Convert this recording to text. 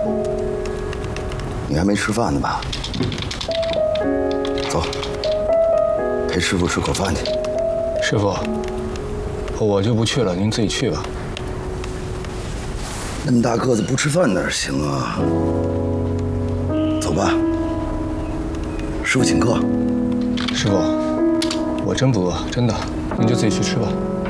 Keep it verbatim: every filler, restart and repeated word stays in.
你还没吃饭呢吧？走，陪师傅吃口饭去。 师傅，我就不去了，您自己去吧。 那么大个子不吃饭哪行啊？走吧，师傅请客。 师傅，我真不饿，真的，您就自己去吃吧。